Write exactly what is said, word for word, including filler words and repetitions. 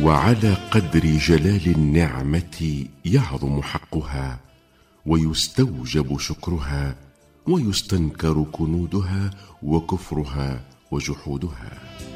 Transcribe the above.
وعلى قدر جلال النعمة يعظم حقها، ويستوجب شكرها، ويستنكر كنودها وكفرها وجحودها.